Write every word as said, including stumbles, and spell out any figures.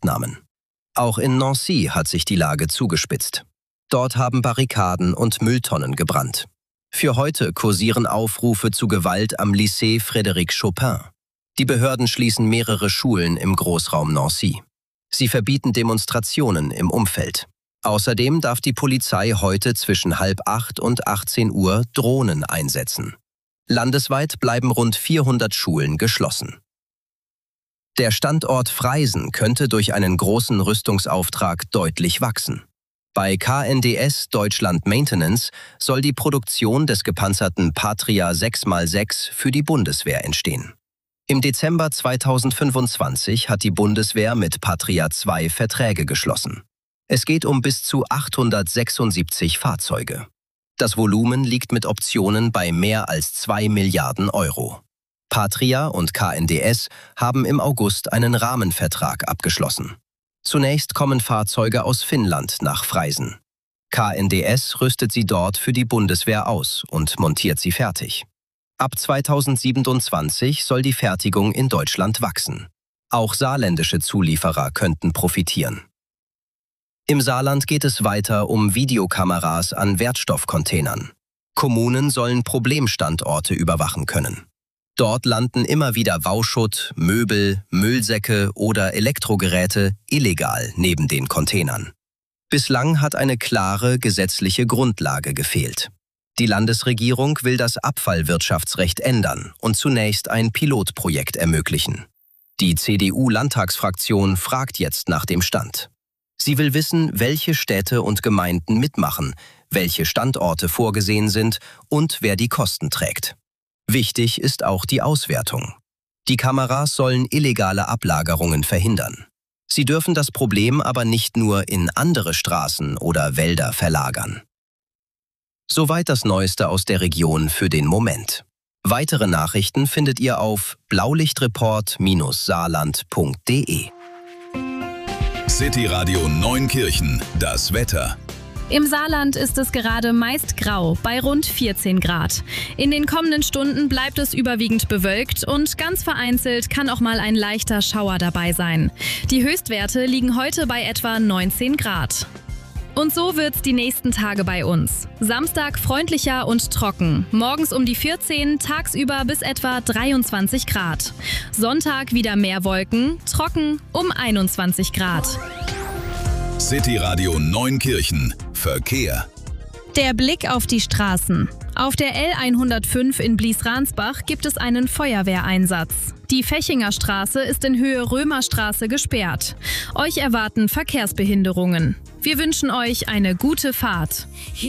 Festnahmen. Auch in Nancy hat sich die Lage zugespitzt. Dort haben Barrikaden und Mülltonnen gebrannt. Für heute kursieren Aufrufe zu Gewalt am Lycée Frédéric Chopin. Die Behörden schließen mehrere Schulen im Großraum Nancy. Sie verbieten Demonstrationen im Umfeld. Außerdem darf die Polizei heute zwischen halb acht und achtzehn Uhr Drohnen einsetzen. Landesweit bleiben rund vierhundert Schulen geschlossen. Der Standort Freisen könnte durch einen großen Rüstungsauftrag deutlich wachsen. Bei K N D S Deutschland Maintenance soll die Produktion des gepanzerten Patria sechs mal sechs für die Bundeswehr entstehen. Im Dezember zweitausendfünfundzwanzig hat die Bundeswehr mit Patria zwei Verträge geschlossen. Es geht um bis zu achthundertsechsundsiebzig Fahrzeuge. Das Volumen liegt mit Optionen bei mehr als zwei Milliarden Euro. Patria und K N D S haben im August einen Rahmenvertrag abgeschlossen. Zunächst kommen Fahrzeuge aus Finnland nach Freisen. K N D S rüstet sie dort für die Bundeswehr aus und montiert sie fertig. Ab zweitausendsiebenundzwanzig soll die Fertigung in Deutschland wachsen. Auch saarländische Zulieferer könnten profitieren. Im Saarland geht es weiter um Videokameras an Wertstoffcontainern. Kommunen sollen Problemstandorte überwachen können. Dort landen immer wieder Bauschutt, Möbel, Müllsäcke oder Elektrogeräte illegal neben den Containern. Bislang hat eine klare gesetzliche Grundlage gefehlt. Die Landesregierung will das Abfallwirtschaftsrecht ändern und zunächst ein Pilotprojekt ermöglichen. Die C D U-Landtagsfraktion fragt jetzt nach dem Stand. Sie will wissen, welche Städte und Gemeinden mitmachen, welche Standorte vorgesehen sind und wer die Kosten trägt. Wichtig ist auch die Auswertung. Die Kameras sollen illegale Ablagerungen verhindern. Sie dürfen das Problem aber nicht nur in andere Straßen oder Wälder verlagern. Soweit das Neueste aus der Region für den Moment. Weitere Nachrichten findet ihr auf blaulichtreport Bindestrich saarland Punkt de. City Radio Neunkirchen, das Wetter. Im Saarland ist es gerade meist grau, bei rund vierzehn Grad. In den kommenden Stunden bleibt es überwiegend bewölkt und ganz vereinzelt kann auch mal ein leichter Schauer dabei sein. Die Höchstwerte liegen heute bei etwa neunzehn Grad. Und so wird's die nächsten Tage bei uns. Samstag freundlicher und trocken. Morgens um die vierzehn, tagsüber bis etwa dreiundzwanzig Grad. Sonntag wieder mehr Wolken, trocken um einundzwanzig Grad. City Radio Neunkirchen. Verkehr. Der Blick auf die Straßen. Auf der L hundertfünf in Blies-Ransbach gibt es einen Feuerwehreinsatz. Die Fechinger Straße ist in Höhe Römerstraße gesperrt. Euch erwarten Verkehrsbehinderungen. Wir wünschen euch eine gute Fahrt.